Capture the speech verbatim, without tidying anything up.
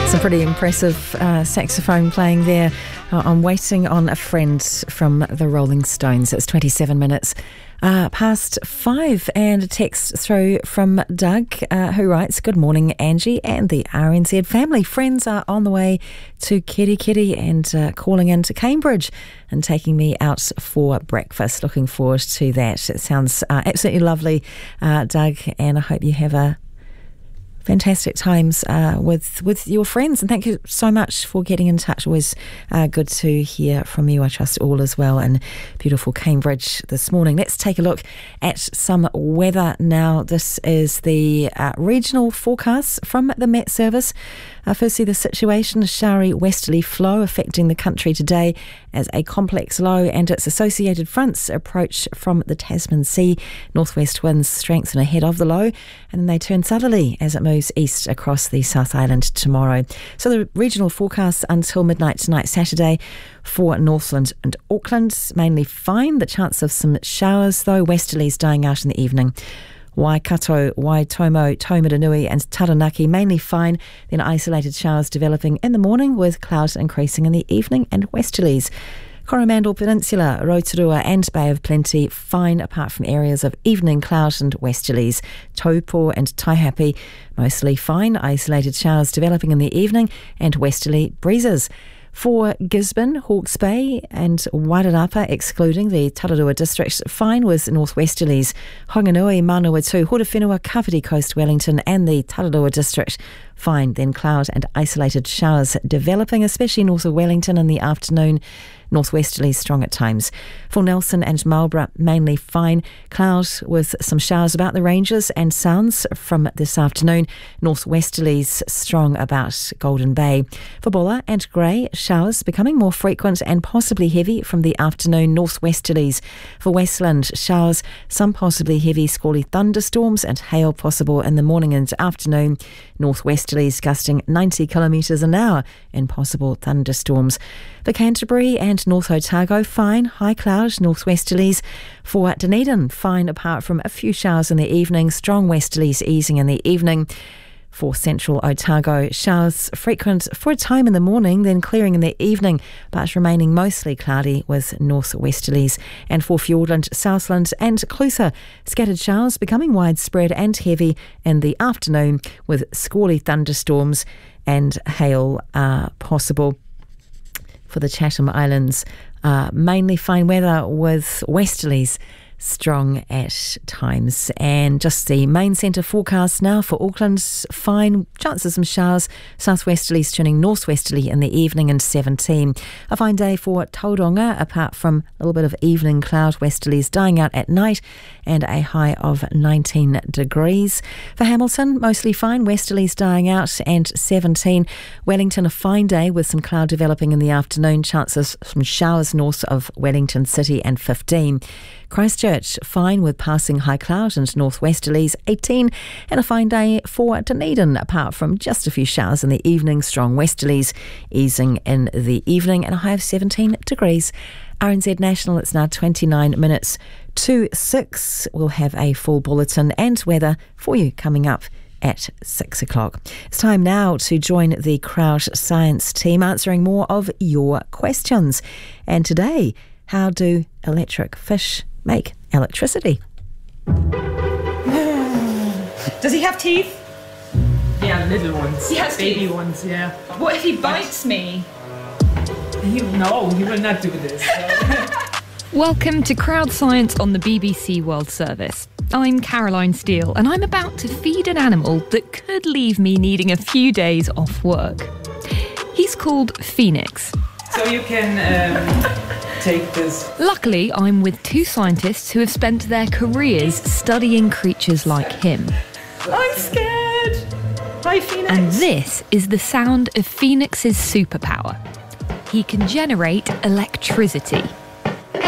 Some pretty impressive uh, saxophone playing there. Uh, I'm Waiting on a Friend from the Rolling Stones. It's twenty-seven minutes uh, past five, and a text through from Doug uh, who writes, "Good morning, Angie and the R N Z family. Friends are on the way to Kerikeri and uh, calling into Cambridge and taking me out for breakfast. Looking forward to that. It sounds uh, absolutely lovely, uh, Doug, and I hope you have a fantastic times uh, with with your friends, and thank you so much for getting in touch. Always uh, good to hear from you. I trust all as well in beautiful Cambridge this morning. Let's take a look at some weather now. This is the uh, regional forecast from the Met Service. Uh, firstly, the situation, a showery westerly flow affecting the country today as a complex low and its associated fronts approach from the Tasman Sea. Northwest winds strengthen ahead of the low, and then they turn southerly as it moves east across the South Island tomorrow. So the regional forecast until midnight tonight, Saturday, for Northland and Auckland, mainly fine. The chance of some showers, though, westerlies dying out in the evening. Waikato, Waitomo, Taumarunui and Taranaki mainly fine, then isolated showers developing in the morning with clouds increasing in the evening and westerlies. Coromandel Peninsula, Rotorua and Bay of Plenty fine apart from areas of evening cloud and westerlies. Taupo and Taihape mostly fine, isolated showers developing in the evening and westerly breezes. For Gisborne, Hawke's Bay and Wairarapa, excluding the Tararua district, fine with northwesterlies. Honganui, Manawatu, Horowhenua, Kapiti Coast, Wellington and the Tararua district, fine, then cloud and isolated showers developing, especially north of Wellington in the afternoon. Northwesterlies strong at times. For Nelson and Marlborough, mainly fine. Cloud with some showers about the ranges and sounds from this afternoon. Northwesterlies strong about Golden Bay. For Bulla and Grey, showers becoming more frequent and possibly heavy from the afternoon. Northwesterlies. For Westland, showers, some possibly heavy squally thunderstorms and hail possible in the morning and afternoon. Northwesterlies gusting ninety kilometres an hour in possible thunderstorms. For Canterbury and North Otago, fine, high cloud, northwesterlies. For Dunedin, fine apart from a few showers in the evening, strong westerlies easing in the evening. For Central Otago, showers frequent for a time in the morning, then clearing in the evening, but remaining mostly cloudy with northwesterlies. And for Fiordland, Southland and Clusa, scattered showers becoming widespread and heavy in the afternoon with squally thunderstorms and hail uh, possible. For the Chatham Islands, uh, mainly fine weather with westerlies strong at times. And just the main centre forecast now for Auckland, fine, chances of some showers, southwesterlies turning northwesterly in the evening and seventeen. A fine day for Tauranga, apart from a little bit of evening cloud, westerlies dying out at night and a high of nineteen degrees. For Hamilton, mostly fine, westerlies dying out and seventeen. Wellington, a fine day with some cloud developing in the afternoon, chances of some showers north of Wellington City and fifteen. Christchurch, fine with passing high cloud and northwesterlies, eighteen, and a fine day for Dunedin, apart from just a few showers in the evening, strong westerlies easing in the evening, and a high of seventeen degrees. R N Z National, it's now twenty-nine minutes to six. We'll have a full bulletin and weather for you coming up at six o'clock. It's time now to join the Crowd Science team answering more of your questions. And today, how do electric fish make electricity? Does he have teeth? Yeah, little ones. He has baby teeth. ones, yeah. What if he bites me? He, no, he will not do this. Welcome to Crowd Science on the B B C World Service. I'm Caroline Steele, and I'm about to feed an animal that could leave me needing a few days off work. He's called Phoenix. So you can um, take this. Luckily, I'm with two scientists who have spent their careers studying creatures like him. I'm scared. Hi, Phoenix. And this is the sound of Phoenix's superpower. He can generate electricity.